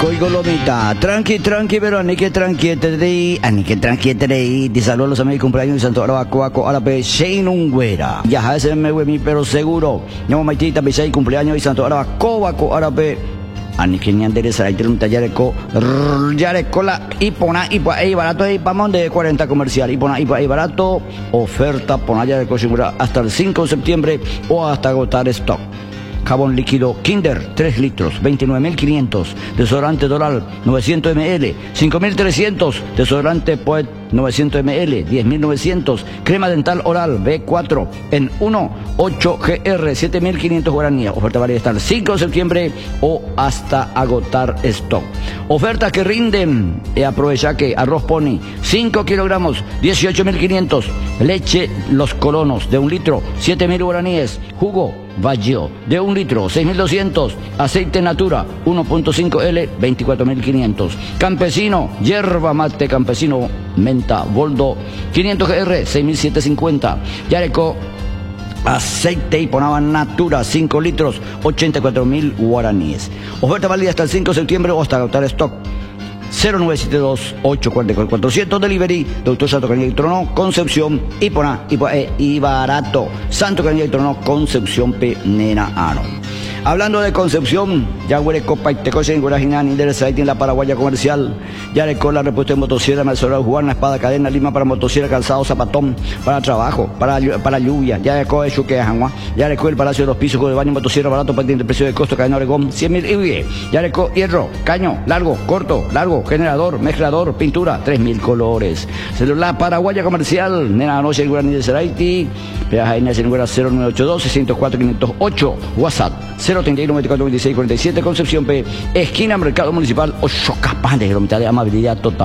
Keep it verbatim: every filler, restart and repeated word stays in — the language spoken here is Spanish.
Coigolomita, tranqui, tranqui, pero ani que tranquiete, ani que tranquiete, te saludo a los amigos de cumpleaños de Santo Arabacoaco, Árabe, Sheinungüera. Ya ese me mi pero seguro. Llamo Maitita, Bisay, cumpleaños de Santo Arabacoaco, Árabe. Ani que ni andere saray un tallareco, yareco la ipona, ipa, ahí barato, y pamón de cuarenta comercial, ipona, ipa, ahí barato, oferta, pona yareco, segura, hasta el cinco de septiembre o hasta agotar stock. Jabón líquido Kinder, tres litros, veintinueve mil quinientos. Desodorante Doral, novecientos mililitros, cinco mil trescientos. Desodorante Poet, novecientos mililitros, diez mil novecientos. Crema dental oral B cuatro en uno, ocho G R, siete mil quinientos guaraníes. Oferta válida hasta el cinco de septiembre o hasta agotar stock. Ofertas que rinden. Y aprovecha que arroz Pony, cinco kilogramos, dieciocho mil quinientos. Leche Los Colonos de un litro, siete mil guaraníes. Jugo Baggio de un litro, seis mil doscientos. Aceite Natura, uno punto cinco L, veinticuatro mil quinientos. Campesino, yerba mate campesino, menta, boldo, quinientos G R, seis mil setecientos cincuenta. Yareco, aceite y ponaba Natura, cinco litros, ochenta y cuatro mil guaraníes. Oferta válida hasta el cinco de septiembre o hasta agotar stock. cero nueve siete dos, ocho cuatro cuatro, cuatrocientos Delivery, Doctor Santo Canilla y Trono, Concepción, Ipona, Ipa, e, y Barato, Santo Canilla y Trono, Concepción, P. Nena Aro. Hablando de Concepción, ya huele copa y te cosen en Guarajinan, Inderesa en la Paraguaya Comercial, ya le con la repuesta de motosierra, Malsoral, Juana, Espada, Cadena, Lima para motosierra, calzado, zapatón, para trabajo, para, para lluvia, ya le coge Chuque Janguá, ya le coge el Palacio de los Pisos, de baño, motosierra, barato, pendiente, precio de costo, cadena Oregón, cien mil y ya le coge hierro, caño, largo, corto, largo, generador, mezclador, pintura, tres mil colores. Celular Paraguaya Comercial, Nena Noche, en Guaraní de Seraiti, peaje en el cero nueve ocho dos, seis cero cuatro, cinco cero ocho, WhatsApp, cero treinta y uno, veinticuatro, veintiséis, cuarenta y siete, Concepción P, esquina Mercado Municipal, ocho capaz de mitad de amabilidad total.